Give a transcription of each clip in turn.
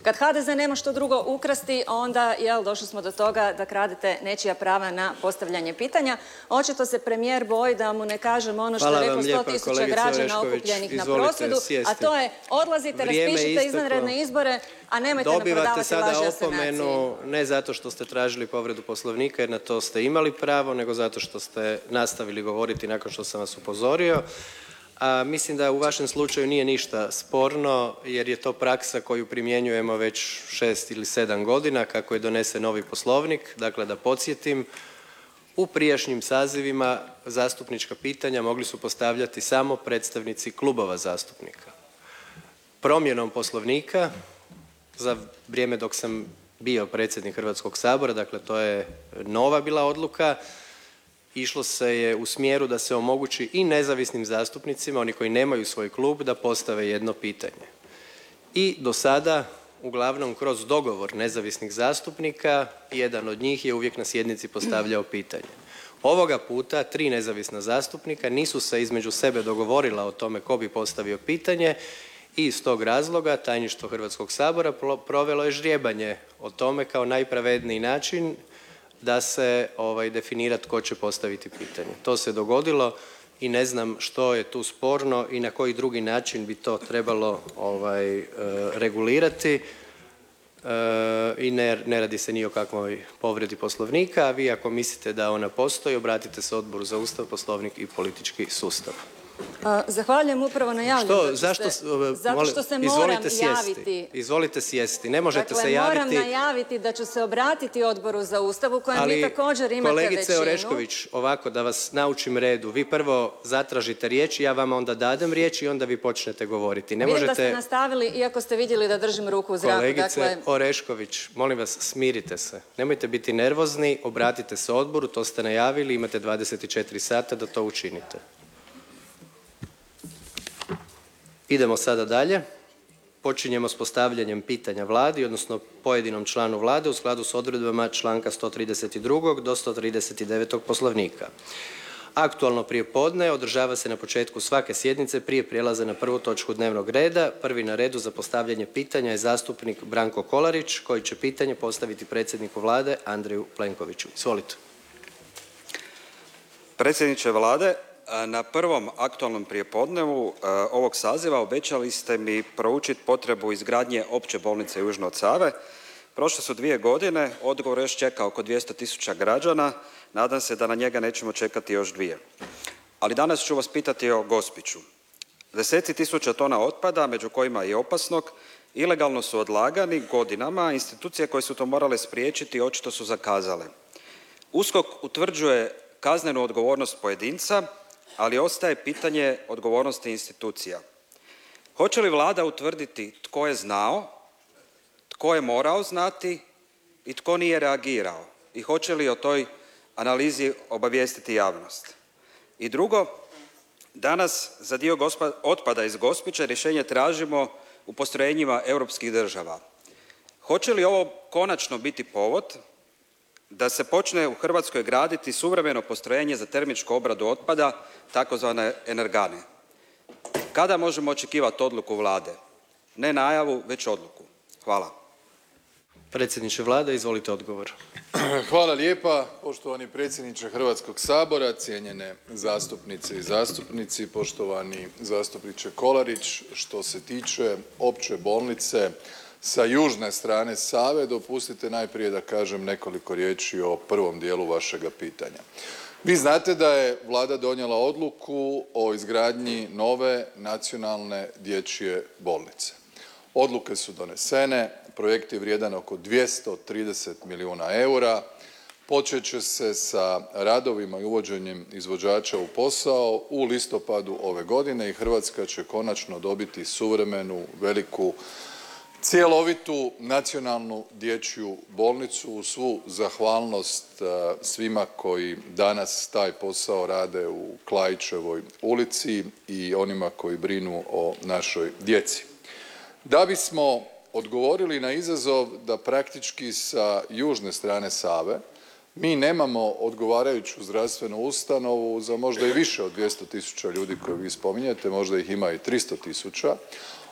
Kad HDZ nema što drugo ukrasti, onda, došli smo do toga da kradete nečija prava na postavljanje pitanja. Očito se premijer boji da mu ne kažem ono što je reklo 100.000 građana okupljenih na prosvjedu, a to je odlazite, raspišite izvanredne izbore, a nemojte nam prodavati laži o sanaciji. Dobivate sada opomenu, ne zato što ste tražili povredu Poslovnika, jer na to ste imali pravo, nego zato što ste nastavili govoriti nakon što sam vas upozorio. A mislim da u vašem slučaju nije ništa sporno, jer je to praksa koju primjenjujemo već 6 ili 7 godina kako je donesen novi Poslovnik. Dakle, da podsjetim, u prijašnjim sazivima zastupnička pitanja mogli su postavljati samo predstavnici klubova zastupnika. Promjenom Poslovnika za vrijeme dok sam bio predsjednik Hrvatskog sabora, dakle to je nova bila odluka, išlo se je u smjeru da se omogući i nezavisnim zastupnicima, oni koji nemaju svoj klub, da postave jedno pitanje. I do sada, uglavnom kroz dogovor nezavisnih zastupnika, jedan od njih je uvijek na sjednici postavljao pitanje. Ovoga puta 3 nezavisna zastupnika nisu se između sebe dogovorila o tome ko bi postavio pitanje i iz tog razloga Tajništvo Hrvatskog sabora provelo je ždrijebanje o tome kao najpravedniji način da se definira tko će postaviti pitanje. To se dogodilo i ne znam što je tu sporno i na koji drugi način bi to trebalo regulirati i ne radi se ni o kakvoj povredi Poslovnika, a vi ako mislite da ona postoji, obratite se Odboru za Ustav, Poslovnik i politički sustav. Zahvaljujem upravo na javljanju. Zato što se moram javiti. Izvolite sjesti. Ne možete se javiti. Moram najaviti da ću se obratiti Odboru za Ustav u kojem vi također imate većinu. Kolegice Orešković, ovako da vas naučim redu. Vi prvo zatražite riječ, ja vama onda dadem riječ i onda vi počnete govoriti. Vidim da ste nastavili iako ste vidjeli da držim ruku u zraku. Kolegice Orešković, molim vas, smirite se. Nemojte biti nervozni, obratite se odboru, to ste najavili, imate 24 sata da to učinite. Idemo sada dalje. Počinjemo s postavljanjem pitanja Vladi, odnosno pojedinom članu Vlade u skladu s odredbama članka 132. do 139. Poslovnika. Aktualno prijepodne održava se na početku svake sjednice prije prijelaza na prvu točku dnevnog reda. Prvi na redu za postavljanje pitanja je zastupnik Branko Kolarić, koji će pitanje postaviti predsjedniku Vlade Andreju Plenkoviću. Izvolite. Predsjedniče Vlade, na prvom aktualnom prijepodnevu ovog saziva obećali ste mi proučiti potrebu izgradnje opće bolnice južno od Save. Prošle su 2 godine, odgovor još čeka oko 200.000 građana, nadam se da na njega nećemo čekati još 2. Ali danas ću vas pitati o Gospiću. 10.000 tona otpada, među kojima i opasnog, ilegalno su odlagani godinama, institucije koje su to morale spriječiti očito su zakazale. USKOK utvrđuje kaznenu odgovornost pojedinca, ali ostaje pitanje odgovornosti institucija. Hoće li Vlada utvrditi tko je znao, tko je morao znati i tko nije reagirao? I hoće li o toj analizi obavijestiti javnost? I drugo, danas za dio otpada iz Gospića rješenje tražimo u postrojenjima europskih država. Hoće li ovo konačno biti povod da se počne u Hrvatskoj graditi suvremeno postrojenje za termičku obradu otpada, takozvane energane? Kada možemo očekivati odluku Vlade? Ne najavu, već odluku. Hvala. Predsjedniče Vlade, izvolite odgovor. Hvala lijepa, poštovani predsjedniče Hrvatskog sabora, cijenjene zastupnice i zastupnici, poštovani zastupniče Kolarić. Što se tiče opće bolnice sa južne strane Save, dopustite najprije da kažem nekoliko riječi o prvom dijelu vašega pitanja. Vi znate da je Vlada donijela odluku o izgradnji nove nacionalne dječje bolnice. Odluke su donesene, projekt je vrijedan oko 230 milijuna eura. Počet će se sa radovima i uvođenjem izvođača u posao u listopadu ove godine i Hrvatska će konačno dobiti suvremenu, veliku, cjelovitu nacionalnu dječju bolnicu. Uz svu zahvalnost svima koji danas taj posao rade u Klaićevoj ulici i onima koji brinu o našoj djeci. Da bismo odgovorili na izazov da praktički sa južne strane Save mi nemamo odgovarajuću zdravstvenu ustanovu za možda i više od 200.000 ljudi koje vi spominjete, možda ih ima i 300.000,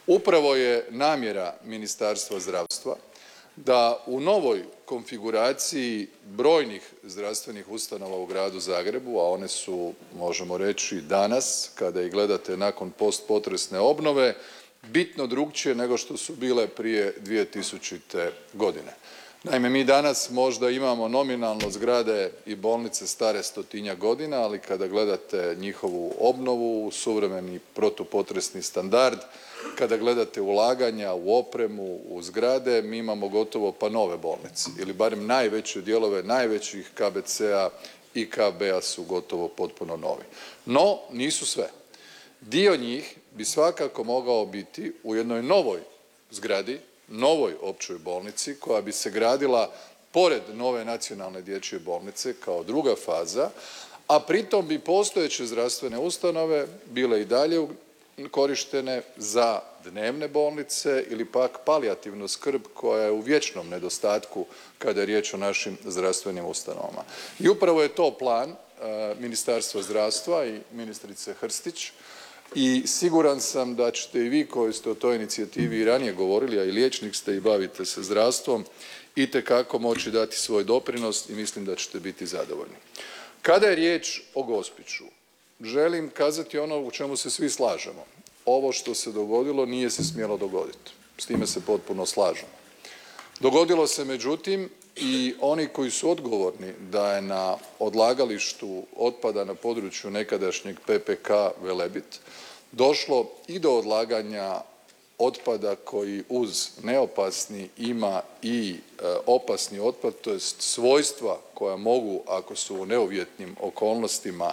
Upravo je namjera Ministarstva zdravstva da u novoj konfiguraciji brojnih zdravstvenih ustanova u gradu Zagrebu, a one su, možemo reći, danas kada ih gledate nakon postpotresne obnove, bitno drukčije nego što su bile prije 2000. godine. Naime, mi danas možda imamo nominalno zgrade i bolnice stare 100-tinjak godina, ali kada gledate njihovu obnovu, suvremeni protupotresni standard, kada gledate ulaganja u opremu, u zgrade, mi imamo gotovo pa nove bolnice ili barem najveće dijelove najvećih KBC-a i KB-a su gotovo potpuno novi. No, nisu sve. Dio njih bi svakako mogao biti u jednoj novoj zgradi, novoj općoj bolnici koja bi se gradila pored nove nacionalne dječje bolnice kao druga faza, a pritom bi postojeće zdravstvene ustanove bile i dalje korištene za dnevne bolnice ili pak palijativnu skrb koja je u vječnom nedostatku kada je riječ o našim zdravstvenim ustanovama. I upravo je to plan Ministarstva zdravstva i ministrice Hrstić i siguran sam da ćete i vi koji ste o toj inicijativi i ranije govorili, a i liječnik ste i bavite se zdravstvom, itekako moći dati svoj doprinos i mislim da ćete biti zadovoljni. Kada je riječ o Gospiću, želim kazati ono u čemu se svi slažemo. Ovo što se dogodilo nije se smjelo dogoditi. S time se potpuno slažemo. Dogodilo se međutim i oni koji su odgovorni da je na odlagalištu otpada na području nekadašnjeg PPK Velebit došlo i do odlaganja otpada koji uz neopasni ima i opasni otpad, to jest svojstva koja mogu, ako su u neuvjetnim okolnostima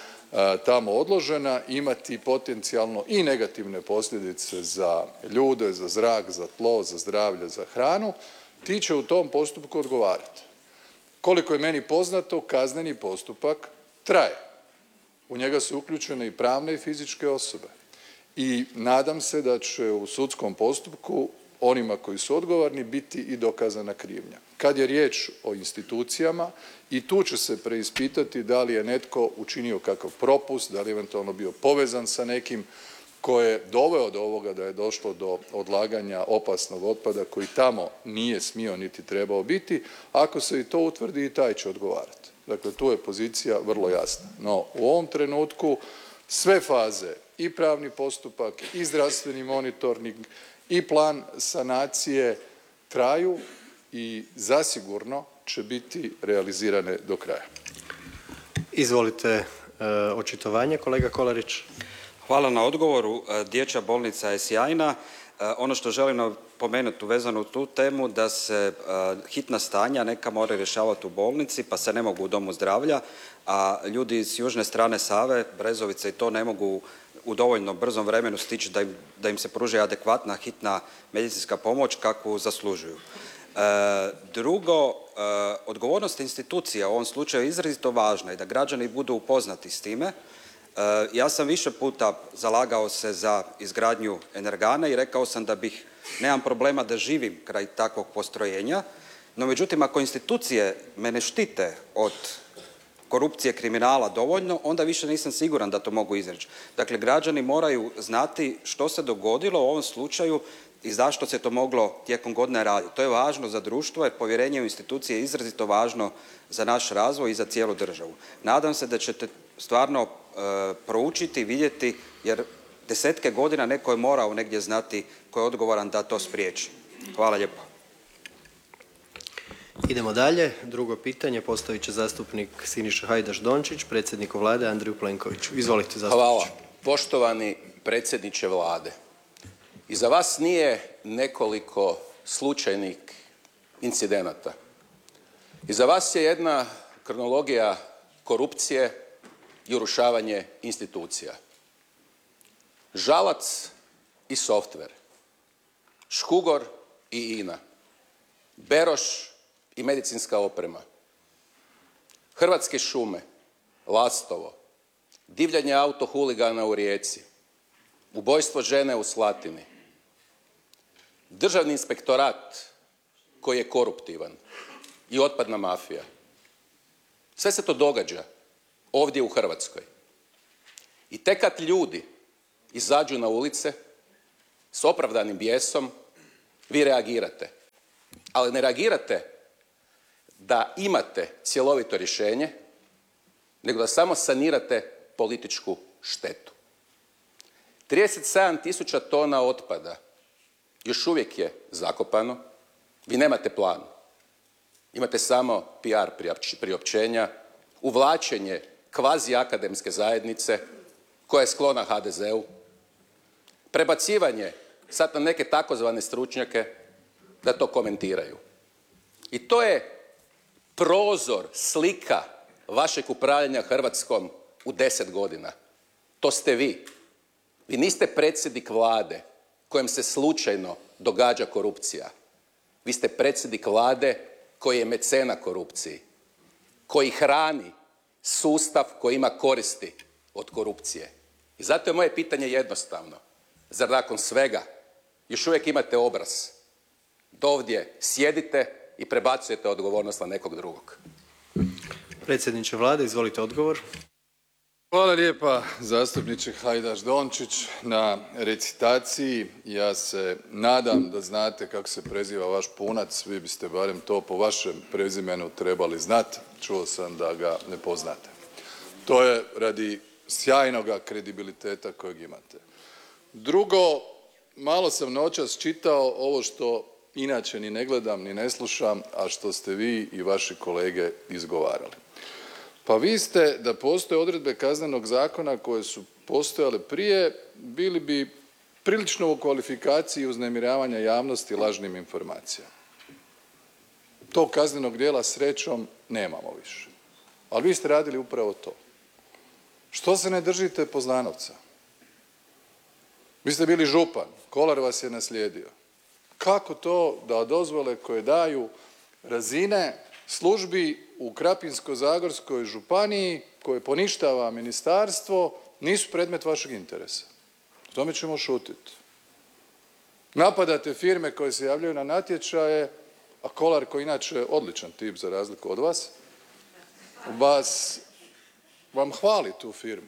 tamo odložena, imati potencijalno i negativne posljedice za ljude, za zrak, za tlo, za zdravlje, za hranu, ti će u tom postupku odgovarati. Koliko je meni poznato, kazneni postupak traje. U njega su uključene i pravne i fizičke osobe. I nadam se da će u sudskom postupku onima koji su odgovorni biti i dokazana krivnja. Kad je riječ o institucijama, i tu će se preispitati da li je netko učinio kakav propust, da li je eventualno bio povezan sa nekim ko je doveo do ovoga da je došlo do odlaganja opasnog otpada koji tamo nije smio niti trebao biti. Ako se i to utvrdi, i taj će odgovarati. Dakle, tu je pozicija vrlo jasna. No, u ovom trenutku sve faze, i pravni postupak, i zdravstveni monitoring, i plan sanacije traju i zasigurno će biti realizirane do kraja. Izvolite očitovanje, kolega Kolarić. Hvala na odgovoru. Dječja bolnica je sjajna. Ono što želim napomenuti vezano u tu temu da se hitna stanja neka moraju rješavati u bolnici pa se ne mogu u domu zdravlja, a ljudi s južne strane Save, Brezovice i to ne mogu u dovoljno brzom vremenu stići da im se pruži adekvatna hitna medicinska pomoć kakvu zaslužuju. Drugo, odgovornost institucija u ovom slučaju je izrazito važna i da građani budu upoznati s time. Ja sam više puta zalagao se za izgradnju energana i rekao sam da nemam problema da živim kraj takvog postrojenja, no međutim ako institucije me ne štite od korupcije, kriminala dovoljno, onda više nisam siguran da to mogu izreći. Dakle, građani moraju znati što se dogodilo u ovom slučaju i zašto se to moglo tijekom godine raditi. To je važno za društvo jer povjerenje u institucije je izrazito važno za naš razvoj i za cijelu državu. Nadam se da ćete stvarno proučiti, vidjeti, jer desetke godina neko je morao negdje znati ko je odgovoran da to spriječi. Hvala lijepo. Idemo dalje. Drugo pitanje postavit će zastupnik Siniša Hajdaš Dončić, predsjedniku Vlade Andreju Plenkoviću. Izvolite, zastupniče. Hvala. Poštovani predsjedniče Vlade, iza vas nije nekoliko slučajnih incidenata. Iza vas je jedna kronologija korupcije i urušavanje institucija. Žalac i Softver, Škugor i INA, Beroš i medicinska oprema, Hrvatske šume, Lastovo, divljanje autohuligana u Rijeci, ubojstvo žene u Slatini, Državni inspektorat koji je koruptivan i otpadna mafija. Sve se to događa ovdje u Hrvatskoj. I tek kad ljudi izađu na ulice s opravdanim bijesom vi reagirate. Ali ne reagirate da imate cjelovito rješenje, nego da samo sanirate političku štetu. 37.000 tona otpada još uvijek je zakopano, vi nemate plan. Imate samo PR priopćenja, uvlačenje kvazi akademske zajednice koja je sklona HDZ-u, prebacivanje sad na neke takozvane stručnjake da to komentiraju. I to je prozor, slika vašeg upravljanja Hrvatskom u 10 godina. To ste vi. Vi niste predsjednik vlade kojem se slučajno događa korupcija. Vi ste predsjednik vlade koji je mecena korupciji, koji hrani sustav koji ima koristi od korupcije. I zato je moje pitanje jednostavno. Zar nakon svega još uvijek imate obraz da ovdje sjedite i prebacujete odgovornost na nekog drugog? Predsjedniče vlade, izvolite odgovor. Hvala lijepa zastupniče Hajdaš Dončić na recitaciji. Ja se nadam da znate kako se preziva vaš punac, vi biste barem to po vašem prezimenu trebali znati. Čuo sam da ga ne poznate. To je radi sjajnoga kredibiliteta kojeg imate. Drugo, malo sam noćas čitao ovo što inače ni ne gledam ni ne slušam, a što ste vi i vaši kolege izgovarali. Pa vi ste, da postoje odredbe Kaznenog zakona koje su postojale prije, bili bi prilično u kvalifikaciji uznemiravanja javnosti lažnim informacijama. Tog kaznenog djela srećom nemamo više. Ali vi ste radili upravo to. Što se ne držite poznanovca? Vi ste bili župan, Kolar vas je naslijedio. Kako to da dozvole koje daju razine službi u Krapinsko-zagorskoj županiji koje poništava ministarstvo nisu predmet vašeg interesa? O tome ćemo šutiti. Napadate firme koje se javljaju na natječaje, a Kolar koji inače odličan tip za razliku od vas, vam hvali tu firmu.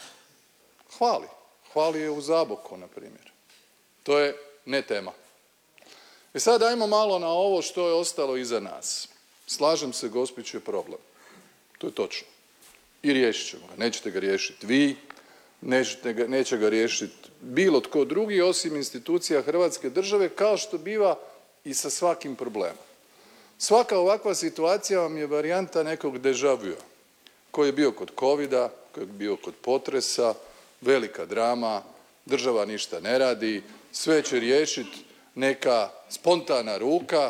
Hvali je u Zaboku, na primjer. To je ne tema. I sad ajmo malo na ovo što je ostalo iza nas. Slažem se, Gospić je problem. To je točno. I riješit ćemo ga. Nećete ga riješiti vi, neće ga riješiti bilo tko drugi osim institucija Hrvatske države, kao što biva i sa svakim problemom. Svaka ovakva situacija vam je varijanta nekog deja vua koji je bio kod covida, koji je bio kod potresa, velika drama, država ništa ne radi, sve će riješiti neka spontana ruka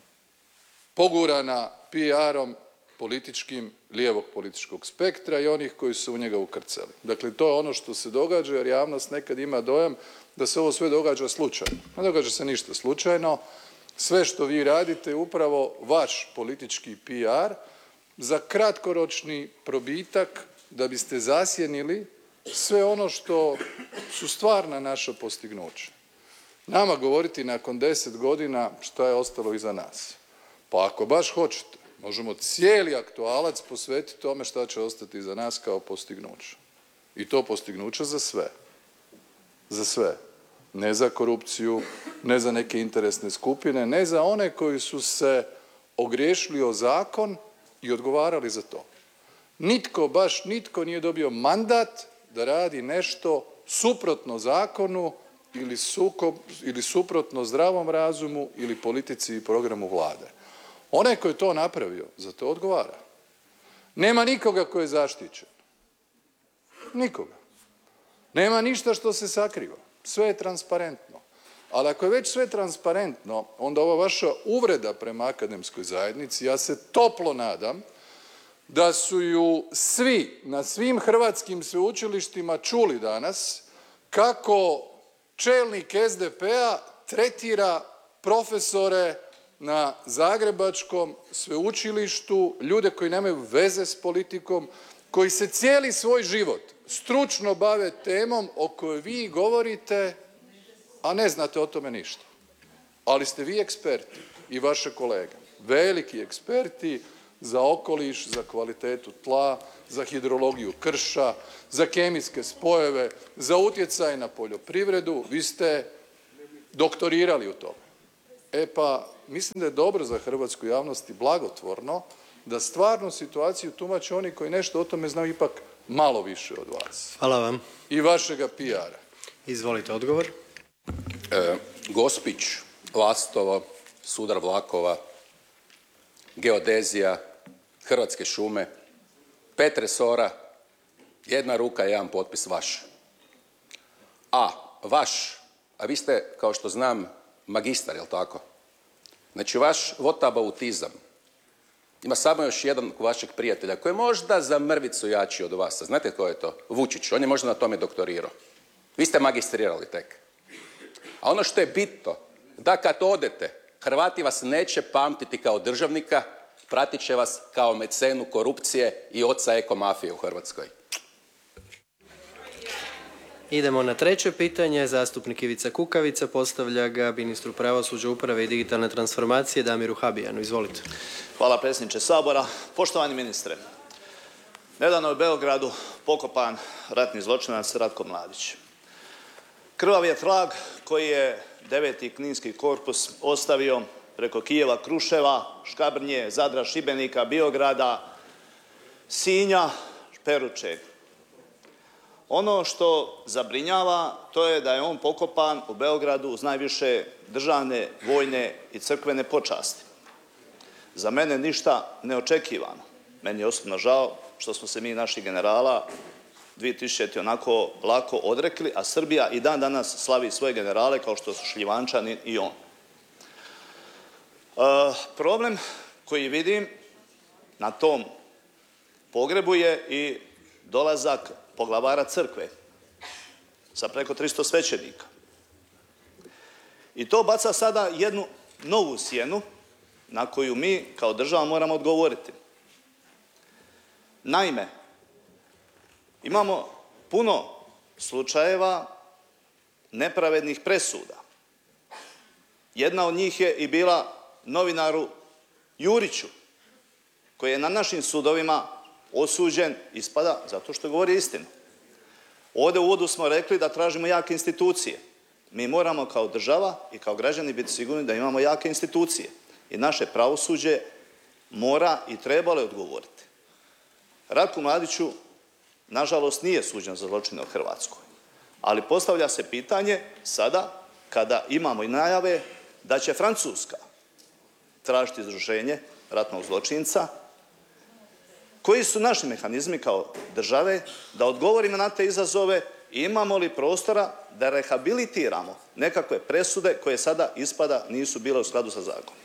pogurana PR-om političkim lijevog političkog spektra i onih koji su u njega ukrcali. Dakle, to je ono što se događa jer javnost nekad ima dojam da se ovo sve događa slučajno. Ne događa se ništa slučajno. Sve što vi radite je upravo vaš politički PR za kratkoročni probitak da biste zasjenili sve ono što su stvarna naša postignuća. Nama govoriti nakon 10 godina šta je ostalo iza nas. Pa ako baš hoćete, možemo cijeli aktualac posvetiti tome šta će ostati iza nas kao postignuće. I to postignuće za sve. Za sve. Ne za korupciju, ne za neke interesne skupine, ne za one koji su se ogriješili o zakon i odgovarali za to. Nitko, baš nitko nije dobio mandat da radi nešto suprotno zakonu ili suprotno zdravom razumu ili politici i programu vlade. Onaj koji je to napravio, za to odgovara. Nema nikoga koji je zaštićen. Nikoga. Nema ništa što se sakriva. Sve je transparentno. Ali ako je već sve transparentno, onda ova vaša uvreda prema akademskoj zajednici, ja se toplo nadam da su ju svi na svim hrvatskim sveučilištima čuli danas kako čelnik SDP-a tretira profesore na Zagrebačkom sveučilištu, ljude koji nemaju veze s politikom, koji se cijeli svoj život stručno bave temom o kojoj vi govorite, a ne znate o tome ništa. Ali ste vi eksperti i vaše kolege, veliki eksperti za okoliš, za kvalitetu tla, za hidrologiju krša, za kemijske spojeve, za utjecaj na poljoprivredu. Vi ste doktorirali u tome. E pa, mislim da je dobro za hrvatsku javnost i blagotvorno da stvarnu situaciju tumače oni koji nešto o tome znaju ipak malo više od vas. Hvala vam. I vašega PR-a. Izvolite odgovor. Gospić, Lastovo, sudar vlakova, geodezija, Hrvatske šume, 5 resora, 1 ruka, 1 potpis vaš. A vi ste, kao što znam, magistar, jel tako? Znači, vaš votabautizam ima samo još jedan vašeg prijatelja koji je možda za mrvicu jači od vas. A znate tko je to? Vučić. On je možda na tome doktorirao. Vi ste magistrirali tek. A ono što je bitno, da kad odete, Hrvati vas neće pamtiti kao državnika, pratit će vas kao mecenu korupcije i oca ekomafije u Hrvatskoj. Idemo na 3. pitanje. Zastupnik Ivica Kukavica postavlja ga ministru pravosuđa, uprave i digitalne transformacije Damiru Habijanu. Izvolite. Hvala predsjedniče Sabora. Poštovani ministre, nedavno je u Beogradu pokopan ratni zločinac Ratko Mladić. Krvav je trag koji je 9. kninski korpus ostavio preko Kijeva, Kruševa, Škabrnje, Zadra, Šibenika, Biograda, Sinja, Peruče. Ono što zabrinjava, to je da je on pokopan u Beogradu uz najviše državne, vojne i crkvene počasti. Za mene ništa neočekivano. Meni je osobno žao što smo se mi naših generala 2000. onako lako odrekli, a Srbija i dan danas slavi svoje generale kao što su Šljivančanin i on. Problem koji vidim na tom pogrebu je i dolazak poglavara crkve sa preko 300 svećenika. I to baca sada jednu novu sjenu na koju mi kao država moramo odgovoriti. Naime, imamo puno slučajeva nepravednih presuda. Jedna od njih je i bila novinaru Juriću, koji je na našim sudovima osuđen, ispada, zato što govori istinu. Ovdje u uvodu smo rekli da tražimo jake institucije. Mi moramo kao država i kao građani biti sigurni da imamo jake institucije. I naše pravosuđe mora i trebalo je odgovoriti. Ratku Mladiću, nažalost, nije suđen za zločine u Hrvatskoj. Ali postavlja se pitanje sada, kada imamo i najave da će Francuska tražiti izručenje ratnog zločinca, koji su naši mehanizmi kao države da odgovorimo na te izazove i imamo li prostora da rehabilitiramo nekakve presude koje sada ispada nisu bile u skladu sa zakonom.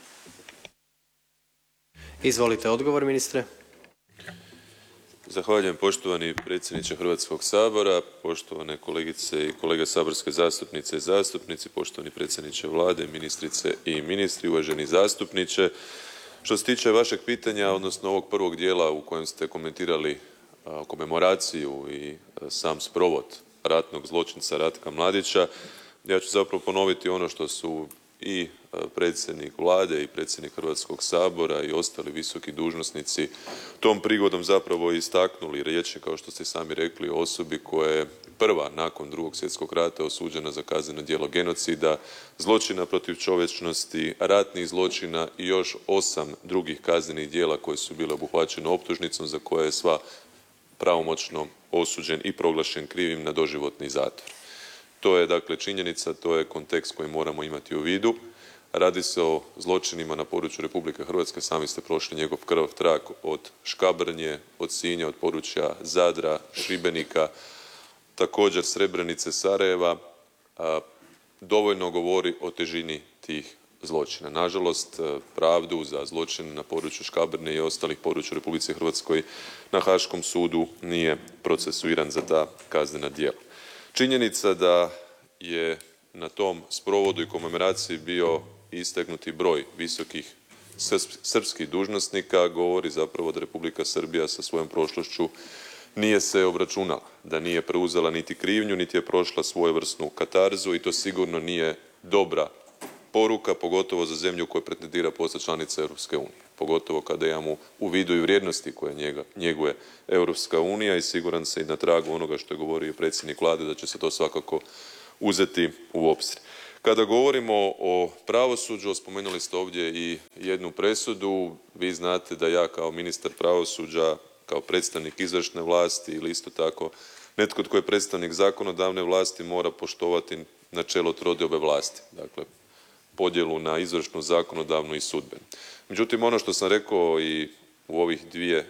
Izvolite odgovor, ministre. Zahvaljujem poštovani predsjedniče Hrvatskog sabora, poštovane kolegice i kolege saborske zastupnice i zastupnici, poštovani predsjedniče Vlade, ministrice i ministri, uvaženi zastupniče. Što se tiče vašeg pitanja, odnosno ovog prvog dijela u kojem ste komentirali komemoraciju i sam sprovod ratnog zločinca Ratka Mladića, ja ću zapravo ponoviti ono što su i predsjednik Vlade i predsjednik Hrvatskog sabora i ostali visoki dužnosnici tom prigodom zapravo istaknuli. Riječ je, kao što ste sami rekli, o osobi koja je prva nakon Drugog svjetskog rata osuđena za kazneno djelo genocida, zločina protiv čovječnosti, ratnih zločina i još 8 drugih kaznenih djela koje su bile obuhvaćene optužnicom za koje je sva pravomoćno osuđen i proglašen krivim na doživotni zatvor. To je dakle činjenica, to je kontekst koji moramo imati u vidu. Radi se o zločinima na području Republike Hrvatske, sami ste prošli njegov krvav trag od Škabrnje, od Sinja, od područja Zadra, Šibenika, također Srebrenice, Sarajeva, dovoljno govori o težini tih zločina. Nažalost, pravdu za zločin na području Škabrnje i ostalih područja u Republici Hrvatskoj na Haškom sudu nije procesuiran za ta kaznena djela. Činjenica da je na tom sprovodu i komemoraciji bio istaknuti broj visokih srpskih dužnosnika govori zapravo da Republika Srbija sa svojom prošlošću nije se obračunala, da nije preuzela niti krivnju, niti je prošla svojevrsnu katarzu i to sigurno nije dobra poruka, pogotovo za zemlju koja pretendira postati članica Europske unije. Pogotovo kada imamo u vidu i vrijednosti koje njeguje Europska unija i siguran se i na tragu onoga što je govorio predsjednik Vlade da će se to svakako uzeti u obzir. Kada govorimo o pravosuđu, spomenuli ste ovdje i jednu presudu. Vi znate da ja kao ministar pravosuđa, kao predstavnik izvršne vlasti ili isto tako netko tko je predstavnik zakonodavne vlasti mora poštovati načelo trodiobe vlasti. Dakle, podjelu na izvršnu, zakonodavnu i sudbenu. Međutim, ono što sam rekao i u ovih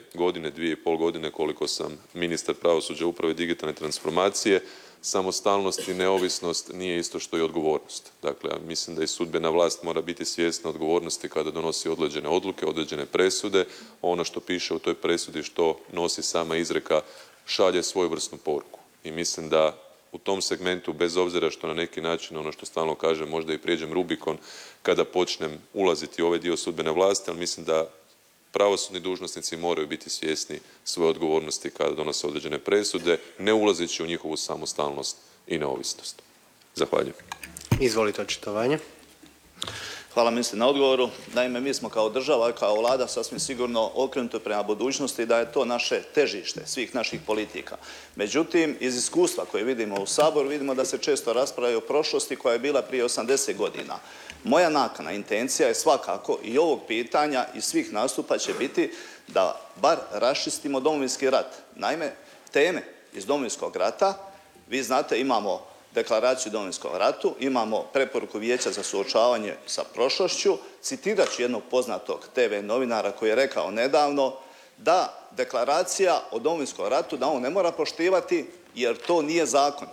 2,5 godine koliko sam ministar pravosuđa, uprave i digitalne transformacije, samostalnost i neovisnost nije isto što i odgovornost. Dakle, ja mislim da i sudbena vlast mora biti svjesna odgovornosti kada donosi određene odluke, određene presude. Ono što piše u toj presudi, što nosi sama izreka, šalje svojevrsnu poruku. I mislim da u tom segmentu, bez obzira što na neki način, ono što stalno kažem, možda i prijeđem Rubikon kada počnem ulaziti u ovaj dio sudbene vlasti, ali mislim da pravosudni dužnosnici moraju biti svjesni svoje odgovornosti kada donose određene presude, ne ulazeći u njihovu samostalnost i neovisnost. Zahvaljujem. Izvolite očitovanje. Hvala ministre na odgovoru. Naime, mi smo kao država, kao vlada sasvim sigurno okrenuti prema budućnosti, da je to naše težište svih naših politika. Međutim, iz iskustva koje vidimo u Saboru, vidimo da se često raspravlja o prošlosti koja je bila prije 80 godina. Moja nakana, intencija je svakako i ovog pitanja i svih nastupa će biti da bar raščistimo Domovinski rat. Naime, teme iz Domovinskog rata, vi znate, imamo deklaraciju o Domovinskom ratu, imamo preporuku Vijeća za suočavanje sa prošlošću. Citirat ću jednog poznatog TV novinara koji je rekao nedavno da deklaracija o Domovinskom ratu, da on ne mora poštivati jer to nije zakon.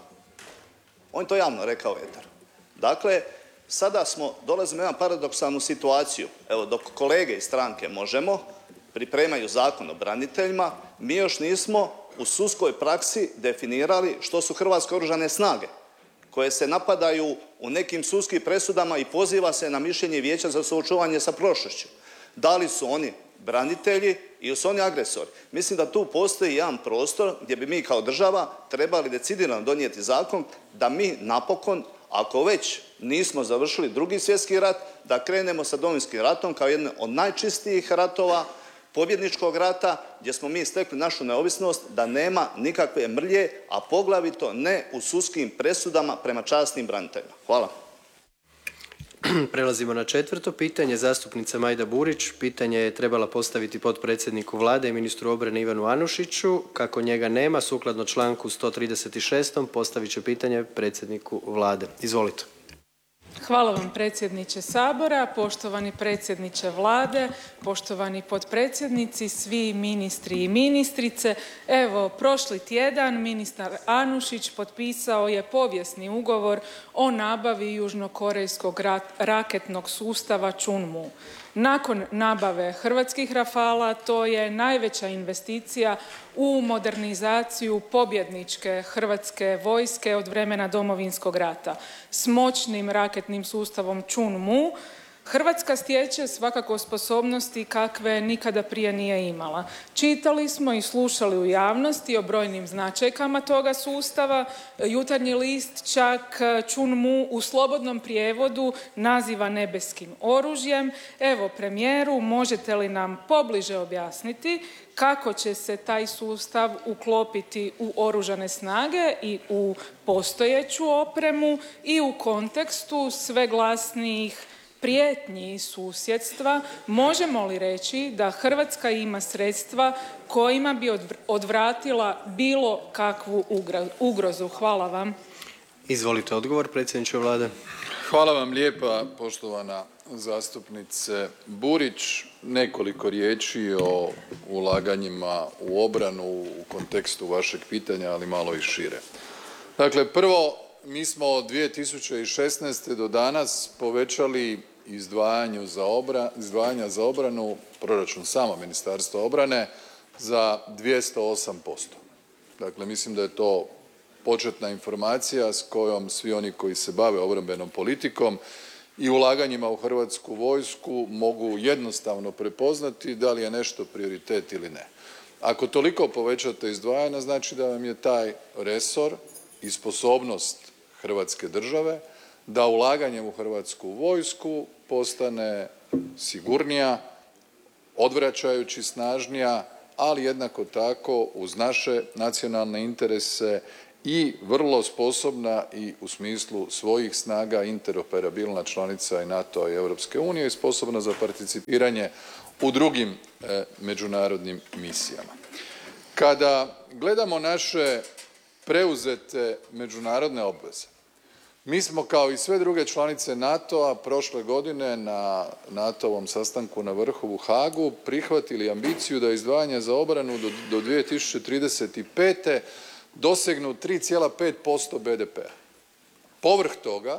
On je to javno rekao u eteru. Dakle, sada dolazimo u jednu paradoksalnu situaciju. Evo, dok kolege iz stranke Možemo pripremaju Zakon o braniteljima, mi još nismo u sudskoj praksi definirali što su Hrvatske oružane snage, koje se napadaju u nekim sudskim presudama i poziva se na mišljenje Vijeća za suočavanje sa prošlošću. Da li su oni branitelji ili su oni agresori? Mislim da tu postoji jedan prostor gdje bi mi kao država trebali decidirano donijeti zakon da mi napokon, ako već nismo završili Drugi svjetski rat, da krenemo sa Domovinskim ratom kao jedan od najčistijih ratova, pobjedničkog rata, gdje smo mi stekli našu neovisnost, da nema nikakve mrlje, a poglavito ne u sudskim presudama prema časnim braniteljima. Hvala. Prelazimo na 4. pitanje. Zastupnica Majda Burić pitanje je trebala postaviti potpredsjedniku Vlade i ministru obrane Ivanu Anušiću. Kako njega nema, sukladno članku 136. postavit će pitanje predsjedniku Vlade. Izvolite. Hvala vam predsjedniče Sabora, poštovani predsjedniče Vlade, poštovani potpredsjednici, svi ministri i ministrice. Evo, prošli tjedan ministar Anušić potpisao je povijesni ugovor o nabavi južnokorejskog raketnog sustava Chunmoo. Nakon nabave hrvatskih Rafala to je najveća investicija u modernizaciju pobjedničke hrvatske vojske od vremena Domovinskog rata. S moćnim raketnim sustavom Chunmoo Hrvatska stječe svakako sposobnosti kakve nikada prije nije imala. Čitali smo i slušali u javnosti o brojnim značajkama toga sustava. Jutarnji list čak Chunmoo u slobodnom prijevodu naziva nebeskim oružjem. Evo, premijeru, možete li nam pobliže objasniti kako će se taj sustav uklopiti u oružane snage i u postojeću opremu i u kontekstu sve glasnijih prijetnji iz susjedstva? Možemo li reći da Hrvatska ima sredstva kojima bi odvratila bilo kakvu ugrozu? Hvala vam. Izvolite odgovor, predsjedniče Vlade. Hvala vam lijepa, poštovana zastupnice Burić. Nekoliko riječi o ulaganjima u obranu u kontekstu vašeg pitanja, ali malo i šire. Dakle, prvo, mi smo od 2016. do danas povećali izdvajanja za obranu, proračun samo Ministarstva obrane, za 208%. Dakle, mislim da je to početna informacija s kojom svi oni koji se bave obrambenom politikom i ulaganjima u Hrvatsku vojsku mogu jednostavno prepoznati da li je nešto prioritet ili ne. Ako toliko povećate izdvajanja, znači da vam je taj resor i sposobnost Hrvatske države da ulaganjem u Hrvatsku vojsku postane sigurnija, odvraćajući snažnija, ali jednako tako uz naše nacionalne interese i vrlo sposobna i u smislu svojih snaga interoperabilna članica i NATO-a i Europske unije i sposobna za participiranje u drugim međunarodnim misijama. Kada gledamo naše preuzete međunarodne obveze, mi smo kao i sve druge članice NATO-a prošle godine na NATO-ovom sastanku na vrhu u Haagu prihvatili ambiciju da izdvajanja za obranu do 2035. dosegnu 3,5% BDP-a. Povrh toga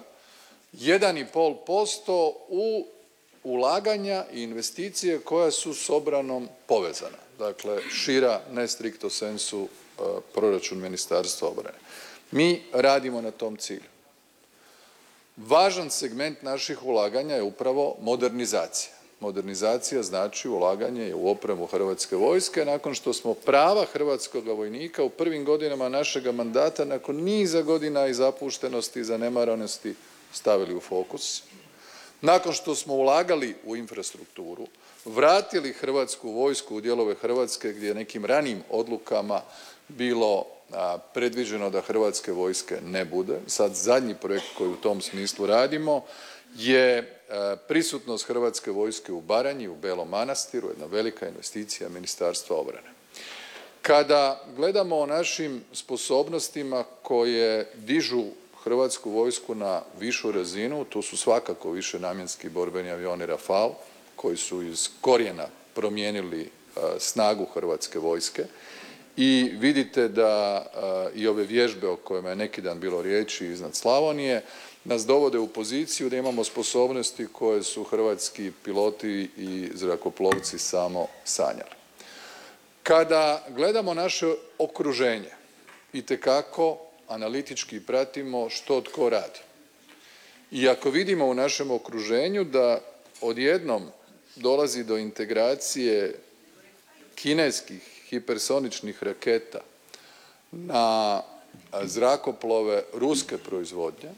1,5% u ulaganja i investicije koja su s obranom povezana. Dakle, šira ne stricto sensu proračun Ministarstva obrane. Mi radimo na tom cilju. Važan segment naših ulaganja je upravo modernizacija. Modernizacija znači ulaganje u opremu Hrvatske vojske nakon što smo prava hrvatskoga vojnika u prvim godinama našega mandata nakon niza godina i zapuštenosti i zanemaranosti stavili u fokus. Nakon što smo ulagali u infrastrukturu, vratili Hrvatsku vojsku u dijelove Hrvatske gdje je nekim ranijim odlukama bilo predviđeno da Hrvatske vojske ne bude. Sad zadnji projekt koji u tom smislu radimo je prisutnost Hrvatske vojske u Baranji, u Belom Manastiru, jedna velika investicija Ministarstva obrane. Kada gledamo o našim sposobnostima koje dižu Hrvatsku vojsku na višu razinu, tu su svakako višenamjenski borbeni avioni Rafale koji su iz korijena promijenili snagu Hrvatske vojske i vidite da i ove vježbe o kojima je neki dan bilo riječi iznad Slavonije nas dovode u poziciju da imamo sposobnosti koje su hrvatski piloti i zrakoplovci samo sanjali. Kada gledamo naše okruženje itekako analitički pratimo što tko radi. I ako vidimo u našem okruženju da odjednom dolazi do integracije kineskih hipersoničnih raketa na zrakoplove ruske proizvodnje,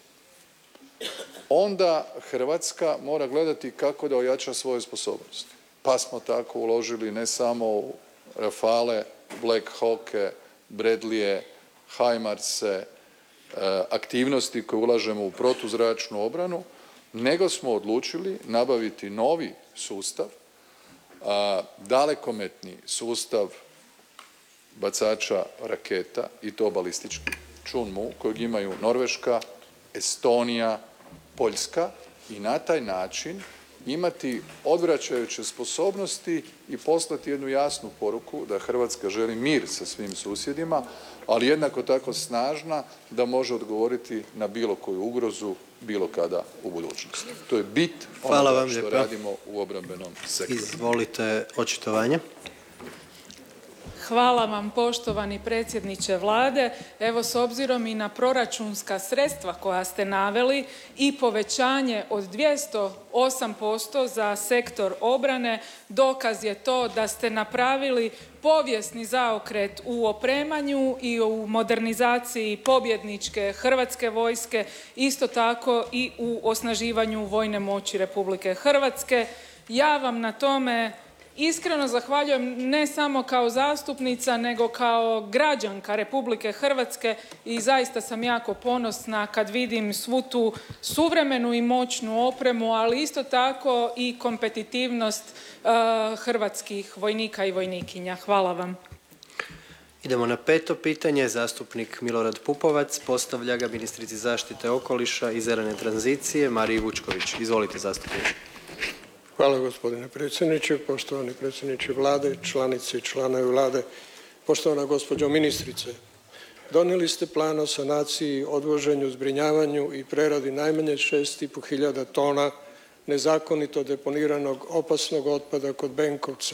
onda Hrvatska mora gledati kako da ojača svoje sposobnosti. Pa smo tako uložili ne samo u Rafale, Black Hawke, Bradleyje, Himarse, aktivnosti koje ulažemo u protuzračnu obranu, nego smo odlučili nabaviti novi sustav, dalekometni sustav bacača raketa i to balistički Chunmoo kojeg imaju Norveška, Estonija, Poljska i na taj način imati odvraćajuće sposobnosti i poslati jednu jasnu poruku da Hrvatska želi mir sa svim susjedima, ali jednako tako snažna da može odgovoriti na bilo koju ugrozu bilo kada u budućnosti. To je bit onoga što radimo u obrambenom sektoru. Izvolite očitovanje. Hvala vam poštovani predsjedniče Vlade. Evo s obzirom i na proračunska sredstva koja ste naveli i povećanje od 208% za sektor obrane, dokaz je to da ste napravili povijesni zaokret u opremanju i u modernizaciji pobjedničke Hrvatske vojske, isto tako i u osnaživanju vojne moći Republike Hrvatske. Ja vam na tome iskreno zahvaljujem ne samo kao zastupnica nego kao građanka Republike Hrvatske i zaista sam jako ponosna kad vidim svu tu suvremenu i moćnu opremu, ali isto tako i kompetitivnost hrvatskih vojnika i vojnikinja. Hvala vam. Idemo na 5. pitanje. Zastupnik Milorad Pupovac postavlja ga ministrici zaštite okoliša i zelene tranzicije Mariji Vučković. Izvolite zastupniče. Hvala gospodine predsjedniče, poštovani predsjedniče Vlade, članice i članovi Vlade, poštovana gospođo ministrice. Donijeli ste plan o sanaciji, odvoženju, zbrinjavanju i preradi najmanje 6.500 tona nezakonito deponiranog opasnog otpada kod Benkovca.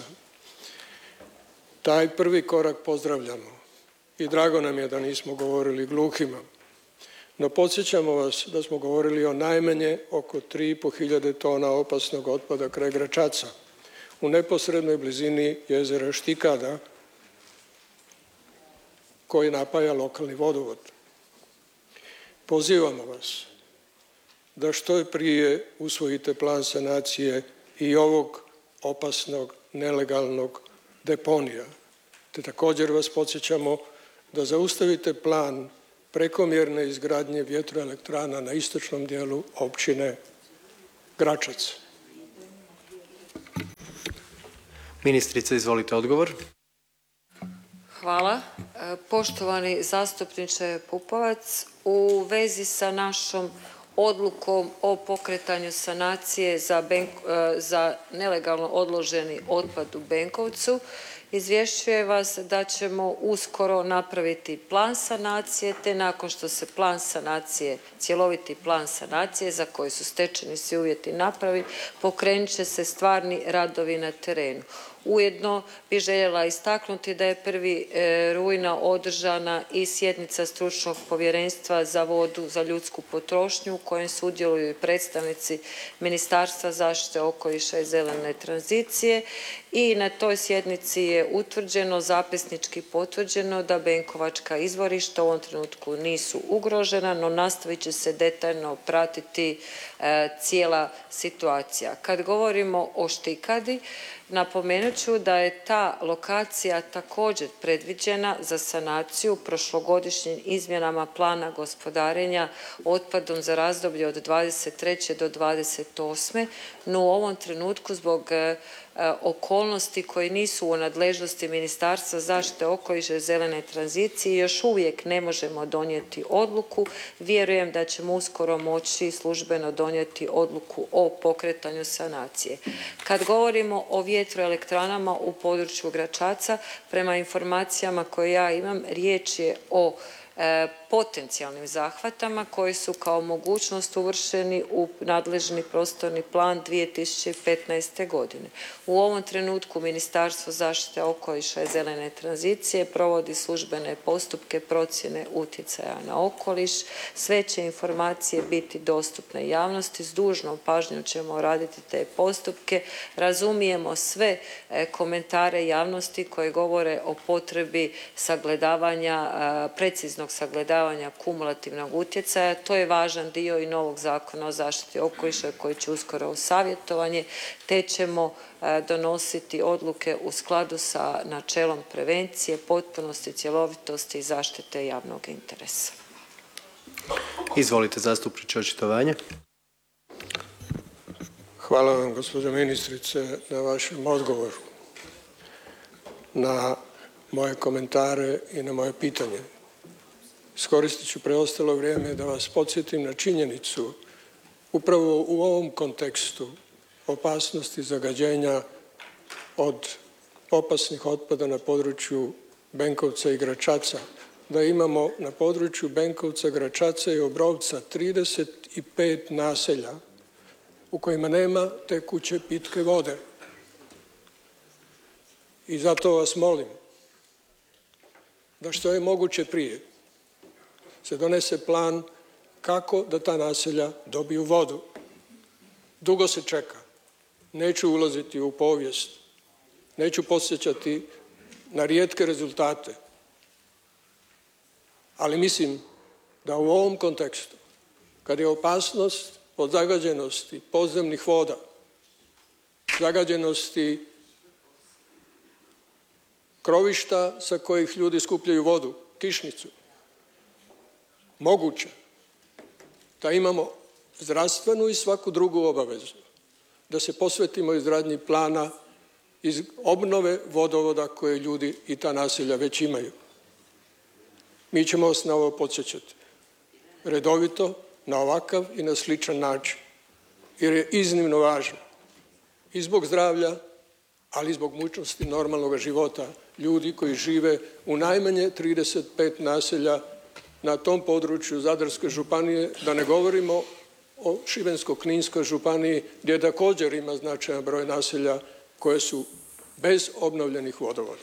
Taj prvi korak pozdravljamo i drago nam je da nismo govorili gluhima. No podsjećamo vas da smo govorili o najmanje oko 3.500 tona opasnog otpada kraj Gračaca u neposrednoj blizini jezera Štikada koji napaja lokalni vodovod. Pozivamo vas da što prije usvojite plan sanacije i ovog opasnog nelegalnog deponija. Te također vas podsjećamo da zaustavite plan prekomjerne izgradnje vjetroelektrana na istočnom dijelu općine Gračac. Ministrice, izvolite odgovor. Hvala. Poštovani zastupniče Pupovac, u vezi sa našom odlukom o pokretanju sanacije za nelegalno odloženi otpad u Benkovcu, izvješćujem vas da ćemo uskoro napraviti plan sanacije, te nakon što se plan sanacije, cjeloviti plan sanacije za koji su stečeni svi uvjeti napravi, pokrenut će se stvarni radovi na terenu. Ujedno bih željela istaknuti da je 1. rujna održana i sjednica stručnog povjerenstva za vodu za ljudsku potrošnju u kojem sudjeluju i predstavnici Ministarstva zaštite okoliša i zelene tranzicije i na toj sjednici je utvrđeno, zapisnički potvrđeno da benkovačka izvorišta u ovom trenutku nisu ugrožena, no nastavit će se detaljno pratiti cijela situacija. Kad govorimo o Štikadi, napomenut ću da je ta lokacija također predviđena za sanaciju prošlogodišnjim izmjenama plana gospodarenja otpadom za razdoblje od 23. do 28. No u ovom trenutku zbog okolnosti koje nisu u nadležnosti Ministarstva zaštite okoliša i zelene tranzicije još uvijek ne možemo donijeti odluku. Vjerujem da ćemo uskoro moći službeno donijeti odluku o pokretanju sanacije. Kad govorimo o vjetroelektranama u području Gračaca, prema informacijama koje ja imam, riječ je o potencijalnim zahvatama koji su kao mogućnost uvršteni u nadležni prostorni plan 2015. godine. U ovom trenutku Ministarstvo zaštite okoliša i zelene tranzicije provodi službene postupke procjene utjecaja na okoliš. Sve će informacije biti dostupne javnosti. S dužnom pažnjom ćemo raditi te postupke. Razumijemo sve komentare javnosti koje govore o potrebi sagledavanja, preciznog sagledavanja kumulativnog utjecaja. To je važan dio i novog Zakona o zaštiti okoliša koji će uskoro u savjetovanje, te ćemo donositi odluke u skladu sa načelom prevencije, potpunosti, cjelovitosti i zaštite javnog interesa. Izvolite zastupniče, očitovanje. Hvala vam, gospođo ministrice, na vašem odgovoru, na moje komentare i na moje pitanje. Iskoristit ću preostalo vrijeme da vas podsjetim na činjenicu upravo u ovom kontekstu opasnosti zagađenja od opasnih otpada na području Benkovca i Gračaca, da imamo na području Benkovca, Gračaca i Obrovca 35 naselja u kojima nema tekuće pitke vode. I zato vas molim da što je moguće prije se donese plan kako da ta naselja dobiju vodu. Dugo se čeka. Neću ulaziti u povijest. Neću podsjećati na rijetke rezultate. Ali mislim da u ovom kontekstu, kad je opasnost od zagađenosti podzemnih voda, zagađenosti krovišta sa kojih ljudi skupljaju vodu, kišnicu, moguće da imamo zdravstvenu i svaku drugu obavezu da se posvetimo izgradnji plana iz obnove vodovoda koje ljudi i ta naselja već imaju. Mi ćemo vas na ovo podsjećati redovito, na ovakav i na sličan način, jer je iznimno važno i zbog zdravlja, ali i zbog mogućnosti normalnog života ljudi koji žive u najmanje 35 naselja na tom području Zadarske županije, da ne govorimo o Šibensko-kninskoj županiji gdje također ima značajan broj naselja koje su bez obnovljenih vodovoda.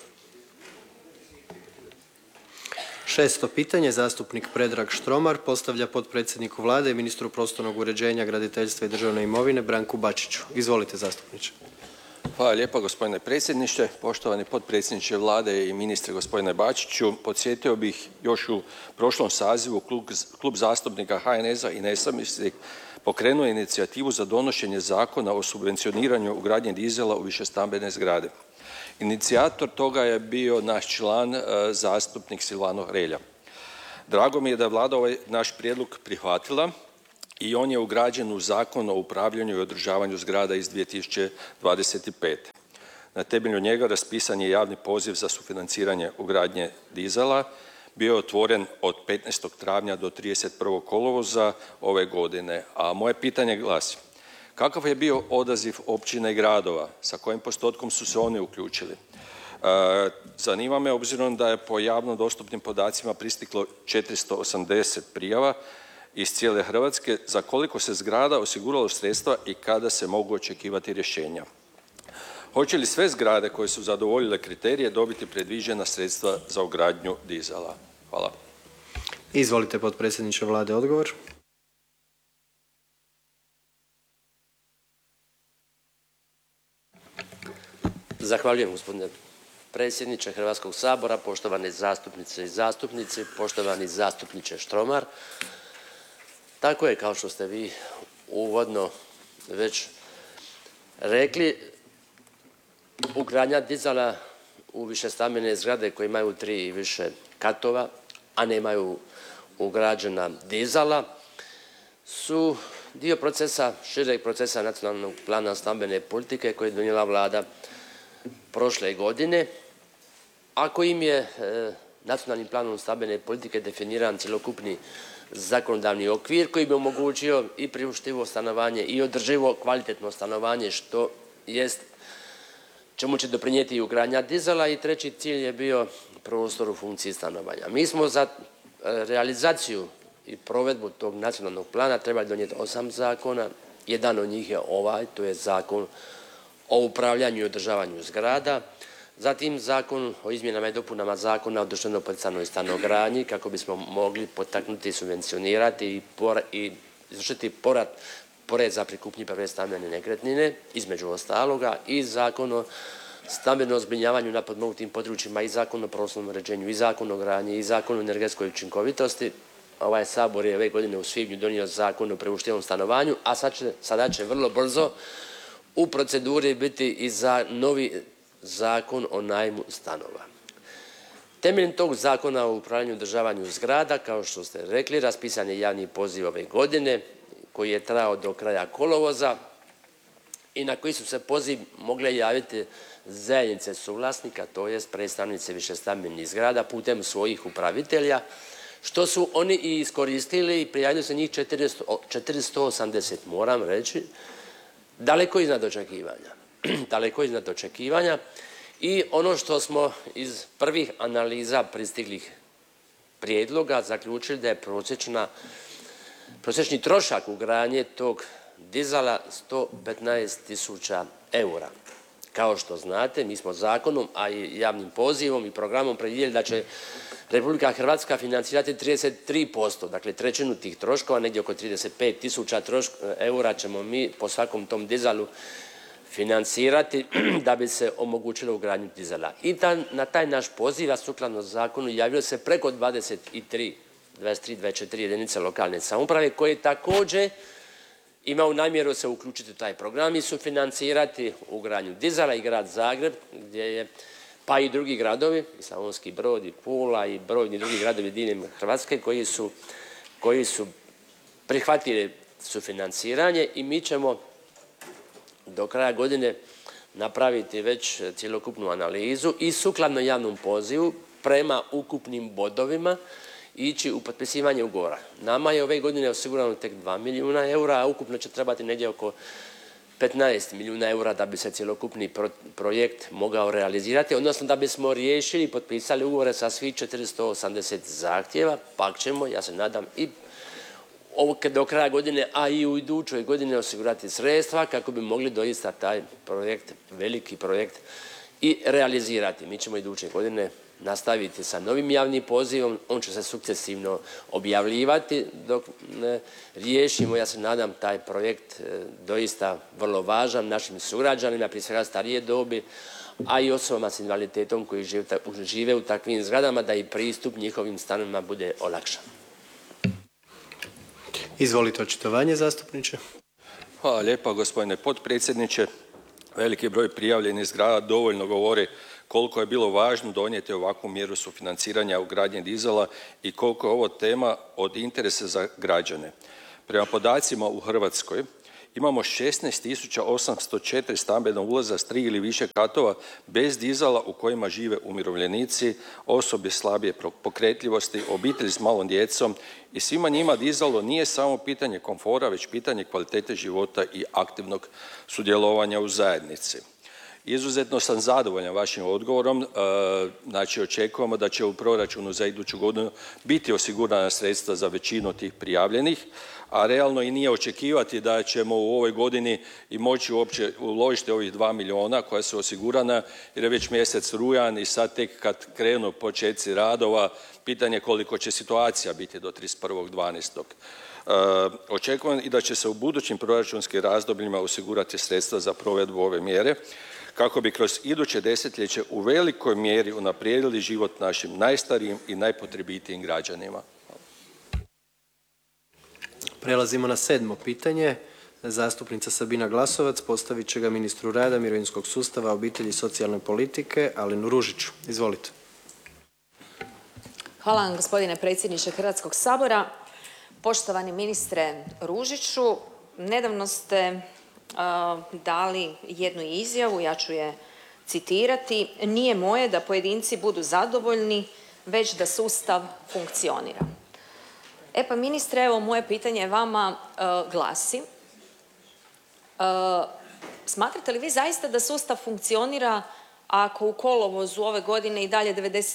6. pitanje, zastupnik Predrag Štromar postavlja potpredsjedniku Vlade i ministru prostornog uređenja, graditeljstva i državne imovine Branku Bačiću. Izvolite zastupniče. Hvala lijepa gospodine predsjedniče, poštovani potpredsjedniče Vlade i ministre gospodine Bačiću. Podsjetio bih još u prošlom sazivu Klub zastupnika HNS-a i nezavisnih pokrenuo je inicijativu za donošenje Zakona o subvencioniranju ugradnje dizela u višestambene zgrade. Inicijator toga je bio naš član zastupnik Silvano Hrelja. Drago mi je da je Vlada ovaj naš prijedlog prihvatila i on je ugrađen u Zakon o upravljanju i održavanju zgrada iz 2025. Na temelju njega raspisan je javni poziv za sufinanciranje ugradnje dizala. Bio je otvoren od 15. travnja do 31. kolovoza ove godine. A moje pitanje glasi, kakav je bio odaziv općina i gradova? Sa kojim postotkom su se oni uključili? Zanima me, obzirom da je po javno dostupnim podacima pristiglo 480 prijava iz cijele Hrvatske, za koliko se zgrada osiguralo sredstva i kada se mogu očekivati rješenja? Hoće li sve zgrade koje su zadovoljile kriterije dobiti predviđena sredstva za ugradnju dizala? Hvala. Izvolite, potpredsjedniče Vlade, odgovor. Zahvaljujem, gospodine predsjedniče Hrvatskog sabora, poštovane zastupnice i zastupnici, poštovani zastupniče Štromar. Tako je, kao što ste vi uvodno već rekli, ugradnja dizala u višestambene zgrade koje imaju 3 i više katova, a nemaju ugrađena dizala, su dio procesa, šireg procesa Nacionalnog plana stambene politike koje je donijela Vlada prošle godine, a kojim je Nacionalnim planom stambene politike definiran cjelokupni zakonodavni okvir koji bi omogućio i priuštivo stanovanje i održivo kvalitetno stanovanje, što jest čemu će doprinijeti i ugradnja dizala, i treći cilj je bio prostor u funkciji stanovanja. Mi smo za realizaciju i provedbu tog nacionalnog plana trebali donijeti 8 zakona. Jedan od njih je ovaj, to je Zakon o upravljanju i održavanju zgrada, zatim Zakon o izmjenama i dopunama Zakona o društveno poticajnoj stanogradnji kako bismo mogli potaknuti, subvencionirati i izvršiti porez za prikupnju prve stambene nekretnine, između ostaloga, i Zakon o stambenom zbrinjavanju na potpomognutim područjima, i Zakon o prostornom uređenju, i Zakon o gradnji, i Zakon o energetskoj učinkovitosti. Ovaj Sabor je ove godine u svibnju donio Zakon o priuštivom stanovanju, a sada će vrlo brzo u proceduri biti i za novi Zakon o najmu stanova. Temeljem tog Zakona o upravljanju i održavanju zgrada, kao što ste rekli, raspisan je javni poziv ove godine koji je trajao do kraja kolovoza i na koji su se poziv mogle javiti zajednice suvlasnika, to jest predstavnice višestambenih zgrada putem svojih upravitelja, što su oni i iskoristili i prijavili se njih 480, moram reći, daleko iznad očekivanja. Daleko iznad očekivanja. I ono što smo iz prvih analiza pristiglih prijedloga zaključili da je prosječni trošak ugradnje tog dizala 115.000 eura. Kao što znate, mi smo zakonom, a i javnim pozivom i programom predvidjeli da će Republika Hrvatska financirati 33%, dakle trećinu tih troškova, negdje oko 35.000 eura ćemo mi po svakom tom dizalu financirati da bi se omogućilo ugradnju dizala. I na taj naš poziv, a sukladno zakonu, javilo se preko 23, 24 jedinice lokalne samouprave koje također imaju namjeru se uključiti u taj program i sufinancirati ugradnju dizala, i grad Zagreb, gdje je, pa i drugi gradovi, i Slavonski Brod, i Pula, i brojni drugi gradovi diljem Hrvatske koji su prihvatili sufinanciranje, i mi ćemo do kraja godine napraviti već cjelokupnu analizu i sukladno javnom pozivu prema ukupnim bodovima ići u potpisivanje ugovora. Nama je ove godine osigurano tek 2 milijuna eura, a ukupno će trebati negdje oko 15 milijuna eura da bi se cjelokupni projekt mogao realizirati, odnosno da bismo riješili i potpisali ugovore sa svih 480 zahtjeva, pa ćemo, ja se nadam, i do kraja godine, a i u idućoj godini osigurati sredstva kako bi mogli doista taj projekt, veliki projekt, i realizirati. Mi ćemo iduće godine nastaviti sa novim javnim pozivom, on će se sukcesivno objavljivati dok ne riješimo, ja se nadam, taj projekt doista vrlo važan našim sugrađanima, prije svega starije dobi, a i osobama s invaliditetom koji žive u takvim zgradama, da i pristup njihovim stanovima bude olakšan. Izvolite očitovanje, zastupniče. Hvala lijepa, gospodine potpredsjedniče. Veliki broj prijavljenih zgrada dovoljno govori koliko je bilo važno donijeti ovakvu mjeru sufinanciranja ugradnje dizala i koliko je ovo tema od interesa za građane. Prema podacima u Hrvatskoj imamo 16.804 stambena ulaza s 3 ili više katova bez dizala u kojima žive umirovljenici, osobe slabije pokretljivosti, obitelji s malom djecom i svima njima dizalo nije samo pitanje komfora, već pitanje kvalitete života i aktivnog sudjelovanja u zajednici. Izuzetno sam zadovoljan vašim odgovorom, znači očekujemo da će u proračunu za iduću godinu biti osigurana sredstva za većinu tih prijavljenih, a realno i nije očekivati da ćemo u ovoj godini i moći uopće uložiti ovih 2 milijuna koja su osigurana jer je već mjesec rujan i sad tek kad krenu početci radova, pitanje koliko će situacija biti do 31.12. Očekujem i da će se u budućim proračunskim razdobljima osigurati sredstva za provedbu ove mjere kako bi kroz iduće desetljeće u velikoj mjeri unaprijedili život našim najstarijim i najpotrebitijim građanima. Prelazimo na 7. pitanje. Zastupnica Sabina Glasovac postavit će ga ministru rada, mirovinskog sustava, obitelji i socijalne politike Alenu Ružiću. Izvolite. Hvala vam gospodine predsjedniče Hrvatskog sabora. Poštovani ministre Ružiću, nedavno ste dali jednu izjavu, ja ću je citirati: nije moje da pojedinci budu zadovoljni, već da sustav funkcionira. E pa ministre, evo moje pitanje vama glasi, smatrate li vi zaista da sustav funkcionira ako u kolovozu ove godine i dalje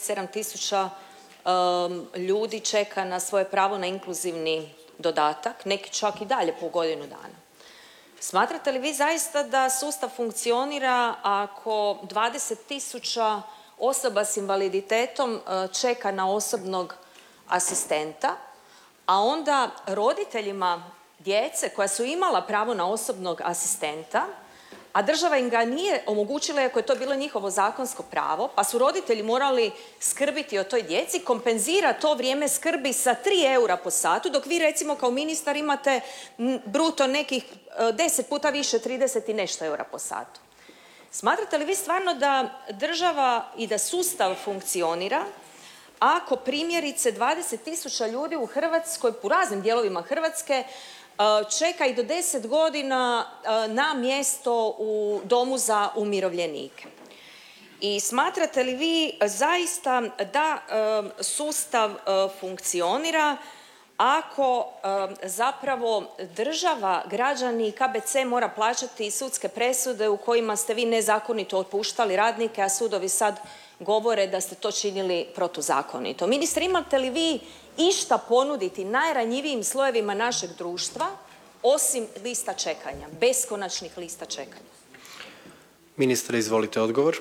97.000 ljudi čeka na svoje pravo na inkluzivni dodatak, neki čak i dalje po godinu dana? Smatrate li vi zaista da sustav funkcionira ako 20.000 osoba s invaliditetom čeka na osobnog asistenta, a onda roditeljima djece koja su imala pravo na osobnog asistenta, a država im ga nije omogućila iako je to bilo njihovo zakonsko pravo, pa su roditelji morali skrbiti o toj djeci, kompenzira to vrijeme skrbi sa 3 eura po satu, dok vi recimo kao ministar imate bruto nekih 10 puta više, 30 i nešto eura po satu. Smatrate li vi stvarno da država i da sustav funkcionira ako primjerice 20.000 ljudi u Hrvatskoj, u raznim dijelovima Hrvatske, čeka i do 10 godina na mjesto u domu za umirovljenike? I smatrate li vi zaista da sustav funkcionira ako zapravo država, građani, KBC mora plaćati sudske presude u kojima ste vi nezakonito otpuštali radnike, a sudovi sad govore da ste to činili protuzakonito? Ministre, imate li vi išta ponuditi najranjivijim slojevima našeg društva osim lista čekanja, beskonačnih lista čekanja? Ministre, izvolite odgovor.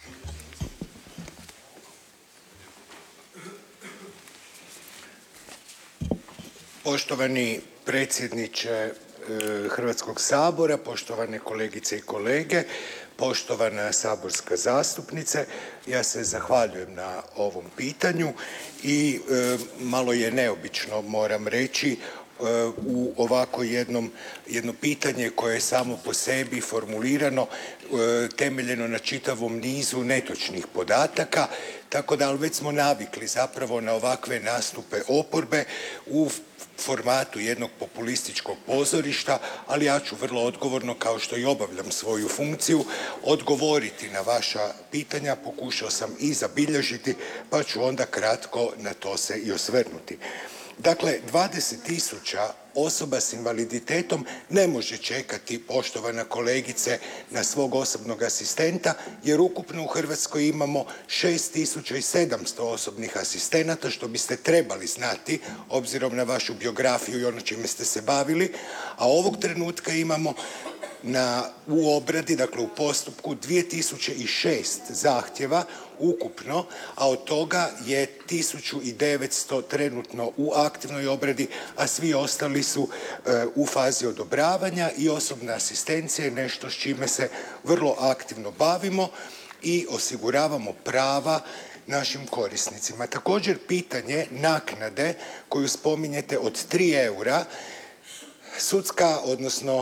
Poštovani predsjedniče Hrvatskog sabora, poštovane kolegice i kolege, poštovana saborska zastupnice, ja se zahvaljujem na ovom pitanju i malo je neobično, moram reći, u ovako jedno pitanje koje je samo po sebi formulirano, temeljeno na čitavom nizu netočnih podataka, tako da ali već smo navikli zapravo na ovakve nastupe oporbe u formatu jednog populističkog pozorišta, ali ja ću vrlo odgovorno, kao što i obavljam svoju funkciju, odgovoriti na vaša pitanja. Pokušao sam i zabilježiti, pa ću onda kratko na to se i osvrnuti. Dakle, 20.000 osoba s invaliditetom ne može čekati, poštovana kolegice, na svog osobnog asistenta, jer ukupno u Hrvatskoj imamo 6.700 osobnih asistenata, što biste trebali znati, obzirom na vašu biografiju i ono čime ste se bavili, a ovog trenutka imamo u obradi, dakle u postupku, 2006 zahtjeva ukupno, a od toga je 1900 trenutno u aktivnoj obradi, a svi ostali su u fazi odobravanja i osobna asistencija je nešto s čime se vrlo aktivno bavimo i osiguravamo prava našim korisnicima. Također pitanje naknade koju spominjete od 3 eura, sudska, odnosno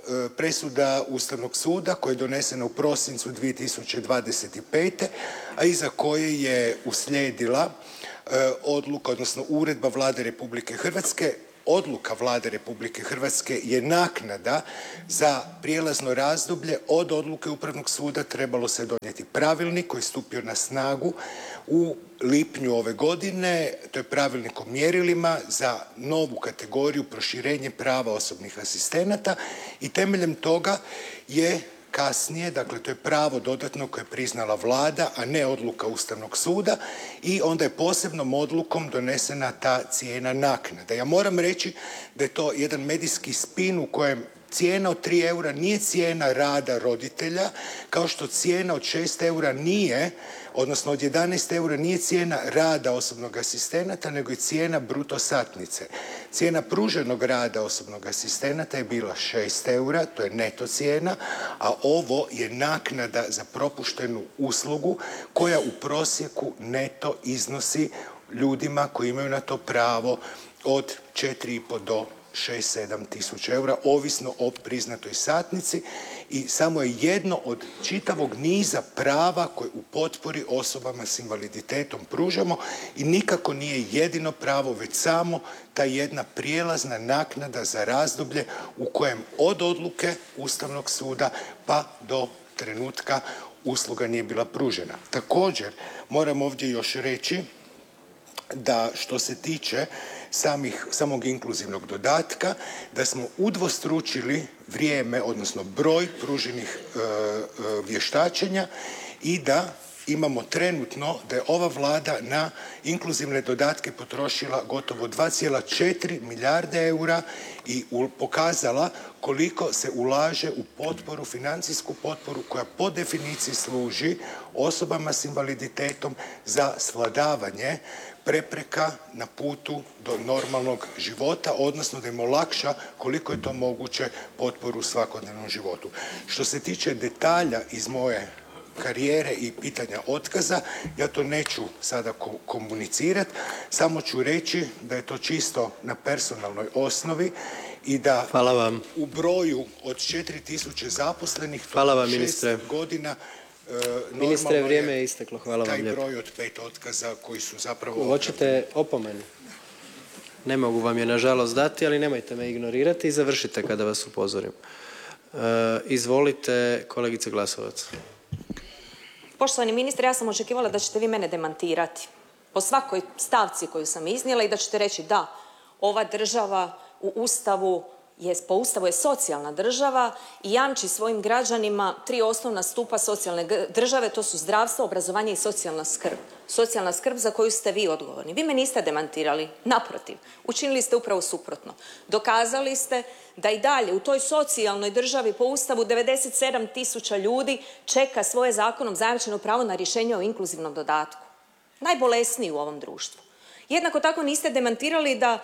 presuda Ustavnog suda koja je donesena u prosincu 2025. a iza koje je uslijedila odluka, odnosno uredba Vlade Republike Hrvatske. Odluka Vlade Republike Hrvatske je naknada za prijelazno razdoblje od odluke Upravnog suda. Trebalo se donijeti pravilnik koji je stupio na snagu u lipnju ove godine. To je pravilnik o mjerilima za novu kategoriju proširenje prava osobnih asistenata i temeljem toga je kasnije, dakle to je pravo dodatno koje je priznala Vlada, a ne odluka Ustavnog suda i onda je posebnom odlukom donesena ta cijena naknada. Ja moram reći da je to jedan medijski spin u kojem cijena od 3 eura nije cijena rada roditelja, kao što cijena od 6 eura nije, odnosno od 11 eura nije cijena rada osobnog asistenata, nego je cijena bruto satnice. Cijena pruženog rada osobnog asistenata je bila 6 eura, to je neto cijena, a ovo je naknada za propuštenu uslugu koja u prosjeku neto iznosi ljudima koji imaju na to pravo od 4,5 do 6-7 tisuća eura, ovisno o priznatoj satnici i samo je jedno od čitavog niza prava koje u potpori osobama s invaliditetom pružamo i nikako nije jedino pravo, već samo ta jedna prijelazna naknada za razdoblje u kojem od odluke Ustavnog suda pa do trenutka usluga nije bila pružena. Također, moram ovdje još reći da što se tiče samog inkluzivnog dodatka, da smo udvostručili vrijeme, odnosno broj pruženih vještačenja i da imamo trenutno da je ova Vlada na inkluzivne dodatke potrošila gotovo 2,4 milijarde eura i pokazala koliko se ulaže u potporu, financijsku potporu koja po definiciji služi osobama s invaliditetom za svladavanje prepreka na putu do normalnog života, odnosno da im olakša koliko je to moguće potporu u svakodnevnom životu. Što se tiče detalja iz moje karijere i pitanja otkaza, ja to neću sada komunicirati, samo ću reći da je to čisto na personalnoj osnovi i da u broju od 4.000 zaposlenih, to je 6 godina, Ministre, vrijeme je isteklo. Hvala vam lijepo. Taj broj od 5 otkaza koji su zapravo... Hoćete opomenu? Ne mogu vam je nažalost dati, ali nemojte me ignorirati i završite kada vas upozorim. Izvolite, kolegice Glasovac. Poštovani ministre, ja sam očekivala da ćete vi mene demantirati po svakoj stavci koju sam iznijela i da ćete reći da, ova država po Ustavu je socijalna država i jamči svojim građanima 3 osnovna stupa socijalne države, to su zdravstvo, obrazovanje i socijalna skrb. Socijalna skrb za koju ste vi odgovorni. Vi me niste demantirali, naprotiv, učinili ste upravo suprotno. Dokazali ste da i dalje u toj socijalnoj državi po Ustavu 97 000 ljudi čeka svoje zakonom zajamčeno pravo na rješenje o inkluzivnom dodatku. Najbolesniji u ovom društvu. Jednako tako niste demantirali da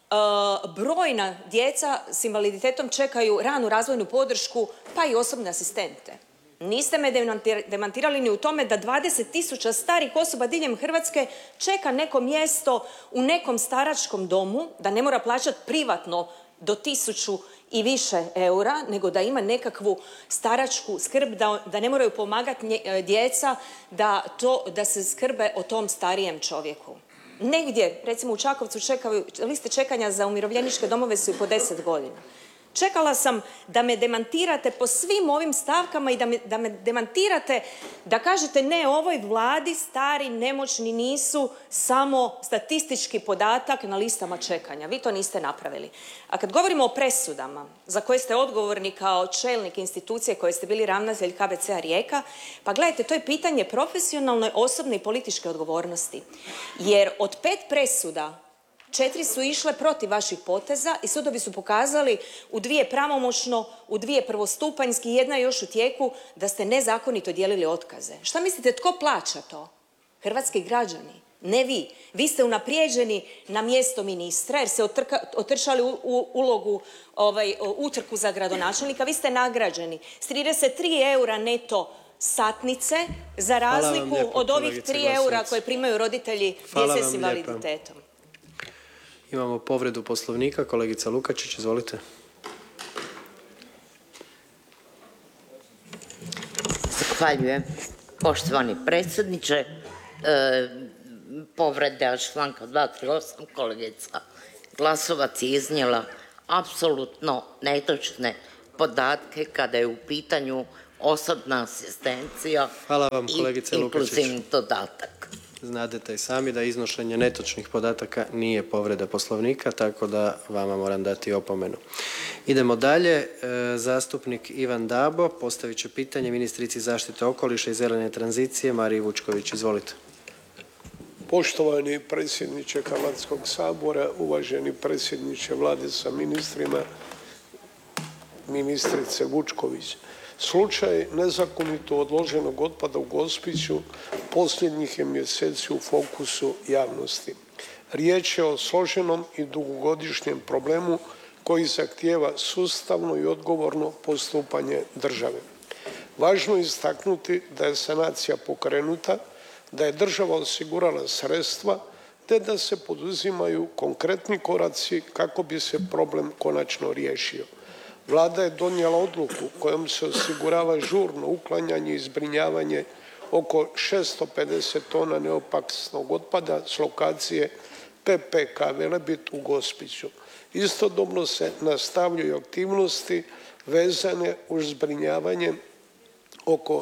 brojna djeca s invaliditetom čekaju ranu razvojnu podršku pa i osobne asistente. Niste me demantirali ni u tome da 20 000 starih osoba diljem Hrvatske čeka neko mjesto u nekom staračkom domu, da ne mora plaćati privatno do 1000 i više eura, nego da ima nekakvu staračku skrb, da ne moraju pomagati djeca da se skrbe o tom starijem čovjeku. Negdje, recimo u Čakovcu, liste čekanja za umirovljeničke domove su i po 10 godina. Čekala sam da me demantirate po svim ovim stavkama i da me demantirate, da kažete ne, ovoj Vladi stari, nemoćni nisu samo statistički podatak na listama čekanja. Vi to niste napravili. A kad govorimo o presudama za koje ste odgovorni kao čelnik institucije koje ste bili ravnatelj KBC-a Rijeka, pa gledajte, to je pitanje profesionalne, osobne i političke odgovornosti. Jer od 5 presuda 4 su išle protiv vaših poteza i sudovi su pokazali u 2 pravomoćno, u 2 prvostupanjski, 1 je još u tijeku, da ste nezakonito dijelili otkaze. Šta mislite, tko plaća to? Hrvatski građani, ne vi. Vi ste unaprijeđeni na mjesto ministra jer ste otrčali ulogu, utrku za gradonačelnika. Vi ste nagrađeni s 33 eura neto satnice za razliku od ovih 3 eura koje primaju roditelji djece s invaliditetom. Imamo povredu Poslovnika. Kolegica Lukačić, izvolite. Zahvaljujem. Poštovani predsjedniče, povreda članka 238. kolegica Glasovac je iznijela apsolutno netočne podatke kada je u pitanju osobna asistencija. Hvala vam kolegice i Lukačić. inkluzivni dodatak. Znadete i sami da iznošenje netočnih podataka nije povreda Poslovnika, tako da vama moram dati opomenu. Idemo dalje. Zastupnik Ivan Dabo postavit će pitanje ministrici zaštite okoliša i zelene tranzicije Mariji Vučković. Izvolite. Poštovani predsjedniče Hrvatskog sabora, uvaženi predsjedniče Vlade sa ministrima, ministrice Vučković. Slučaj nezakonito odloženog otpada u Gospiću posljednjih je mjeseci u fokusu javnosti. Riječ je o složenom i dugogodišnjem problemu koji zahtijeva sustavno i odgovorno postupanje države. Važno je istaknuti da je sanacija pokrenuta, da je država osigurala sredstva te da se poduzimaju konkretni koraci kako bi se problem konačno riješio. Vlada je donijela odluku kojom se osigurava žurno uklanjanje i zbrinjavanje oko 650 tona neopasnog otpada s lokacije PPK Velebit u Gospiću. Istodobno se nastavljaju aktivnosti vezane uz zbrinjavanje oko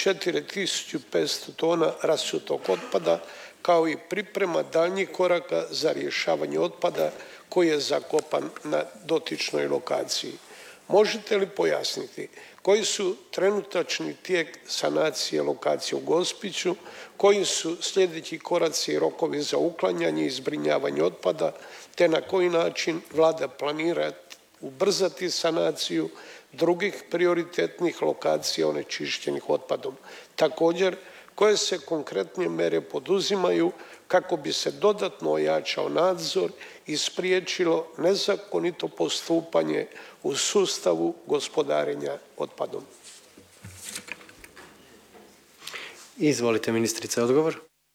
4500 tona rasutog otpada kao i priprema daljnjih koraka za rješavanje otpada koji je zakopan na dotičnoj lokaciji. Možete li pojasniti koji su trenutačni tijek sanacije lokacije u Gospiću, koji su sljedeći koraci i rokovi za uklanjanje i zbrinjavanje otpada, te na koji način Vlada planira ubrzati sanaciju drugih prioritetnih lokacija onečišćenih otpadom? Također, koje se konkretne mjere poduzimaju kako bi se dodatno ojačao nadzor i spriječilo nezakonito postupanje u sustavu gospodarenja otpadom? Izvolite ministrice, odgovor.